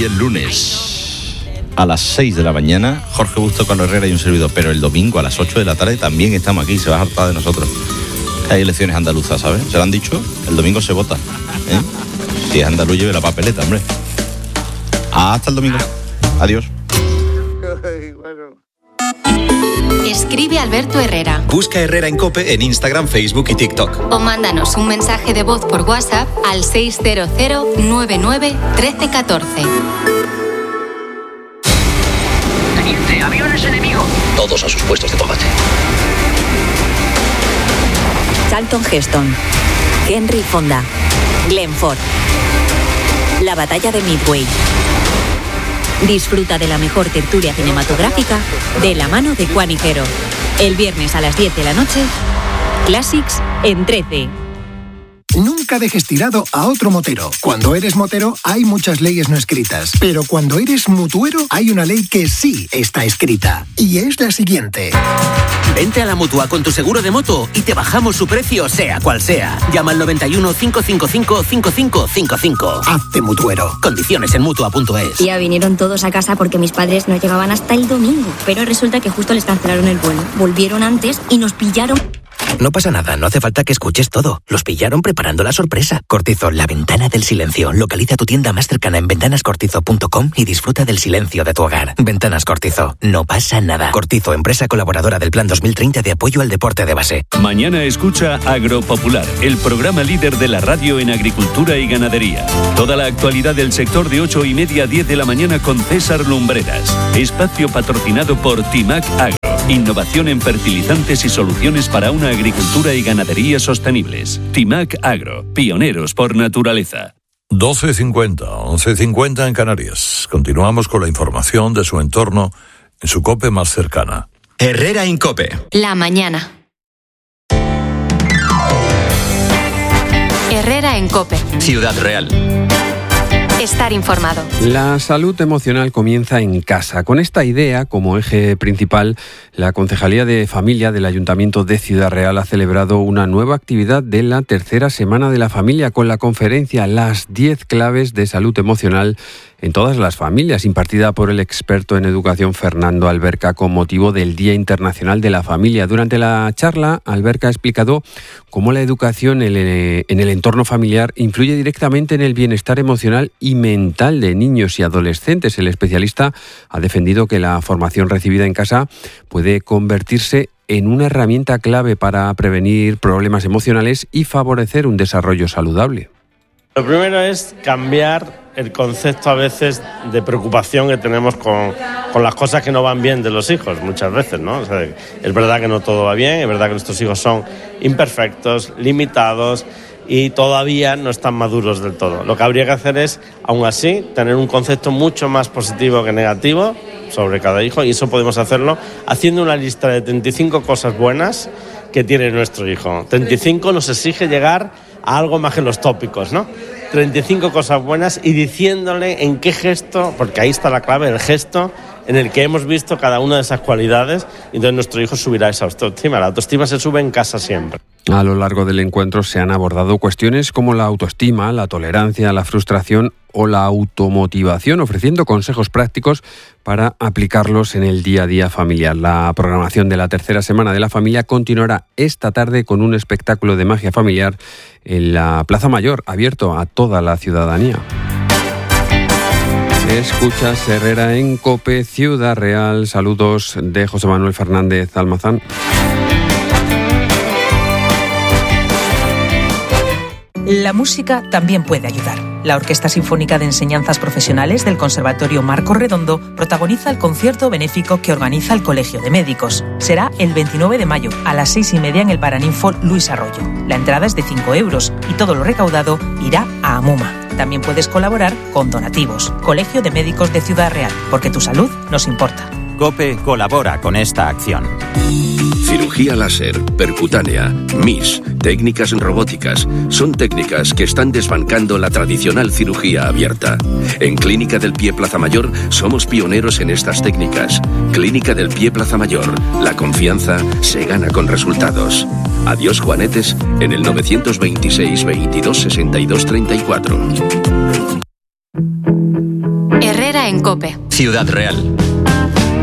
el lunes a las 6 de la mañana, Jorge Busto, Carlos Herrera y un servidor, pero el domingo a las 8 de la tarde también estamos aquí, se va a hartar de nosotros. Hay elecciones andaluzas, ¿sabes? Se lo han dicho, el domingo se vota, ¿eh? Si es andaluz, lleve la papeleta, hombre. Hasta el domingo. Adiós. Escribe Alberto Herrera. Busca Herrera en COPE en Instagram, Facebook y TikTok. O mándanos un mensaje de voz por WhatsApp al 600 99 1314. Teniente, aviones enemigos. Todos a sus puestos de combate. Charlton Heston, Henry Fonda, Glenn Ford. La batalla de Midway. Disfruta de la mejor tertulia cinematográfica de la mano de Juan Higuero. El viernes a las 10 de la noche, Classics en 13. Nunca dejes tirado a otro motero. Cuando eres motero hay muchas leyes no escritas, pero cuando eres mutuero hay una ley que sí está escrita, y es la siguiente. Vente a la Mutua con tu seguro de moto y te bajamos su precio sea cual sea. Llama al 91 555 5555. Hazte mutuero. Condiciones en Mutua.es. Ya vinieron todos a casa porque mis padres no llegaban hasta el domingo, pero resulta que justo les cancelaron el vuelo. Volvieron antes y nos pillaron. No pasa nada, no hace falta que escuches todo. Los pillaron preparando la sorpresa. Cortizo, la ventana del silencio. Localiza tu tienda más cercana en ventanascortizo.com y disfruta del silencio de tu hogar. Ventanas Cortizo, no pasa nada. Cortizo, empresa colaboradora del Plan 2030 de apoyo al deporte de base. Mañana escucha Agropopular, el programa líder de la radio en agricultura y ganadería. Toda la actualidad del sector de 8:30 a 10 de la mañana con César Lumbreras. Espacio patrocinado por Timac Agro. Innovación en fertilizantes y soluciones para una agricultura y ganadería sostenibles. Timac Agro, pioneros por naturaleza. 12:50, 11:50 en Canarias. Continuamos con la información de su entorno en su COPE más cercana. Herrera en COPE. La mañana. Herrera en COPE. Ciudad Real. Estar informado. La salud emocional comienza en casa. Con esta idea como eje principal, la Concejalía de Familia del Ayuntamiento de Ciudad Real ha celebrado una nueva actividad de la tercera semana de la familia con la conferencia Las 10 claves de salud emocional en todas las familias, impartida por el experto en educación Fernando Alberca con motivo del Día Internacional de la Familia. Durante la charla, Alberca ha explicado cómo la educación en el entorno familiar influye directamente en el bienestar emocional y mental de niños y adolescentes. El especialista ha defendido que la formación recibida en casa puede convertirse en una herramienta clave para prevenir problemas emocionales y favorecer un desarrollo saludable. Lo primero es cambiar el concepto a veces de preocupación que tenemos con las cosas que no van bien de los hijos, muchas veces, ¿no? O sea, es verdad que no todo va bien, es verdad que nuestros hijos son imperfectos, limitados y todavía no están maduros del todo. Lo que habría que hacer es, aún así, tener un concepto mucho más positivo que negativo sobre cada hijo, y eso podemos hacerlo haciendo una lista de 35 cosas buenas que tiene nuestro hijo. 35 nos exige llegar a algo más que los tópicos, ¿no? 35 cosas buenas y diciéndole en qué gesto, porque ahí está la clave, el gesto en el que hemos visto cada una de esas cualidades, y entonces nuestro hijo subirá esa autoestima. La autoestima se sube en casa siempre. A lo largo del encuentro se han abordado cuestiones como la autoestima, la tolerancia, la frustración o la automotivación, ofreciendo consejos prácticos para aplicarlos en el día a día familiar. La programación de la tercera semana de la familia continuará esta tarde con un espectáculo de magia familiar en la Plaza Mayor, abierto a toda la ciudadanía. Escuchas Herrera en COPE, Ciudad Real. Saludos de José Manuel Fernández Almazán. La música también puede ayudar. La Orquesta Sinfónica de Enseñanzas Profesionales del Conservatorio Marcos Redondo protagoniza el concierto benéfico que organiza el Colegio de Médicos. Será el 29 de mayo a las 6:30 en el Paraninfo Luis Arroyo. La entrada es de 5 euros y todo lo recaudado irá a Amuma. También puedes colaborar con donativos. Colegio de Médicos de Ciudad Real, porque tu salud nos importa. COPE colabora con esta acción. Cirugía láser, percutánea, MIS, técnicas robóticas, son técnicas que están desbancando la tradicional cirugía abierta. En Clínica del Pie Plaza Mayor somos pioneros en estas técnicas. Clínica del Pie Plaza Mayor, la confianza se gana con resultados. Adiós Juanetes en el 926 22 62 34. Herrera en COPE. Ciudad Real.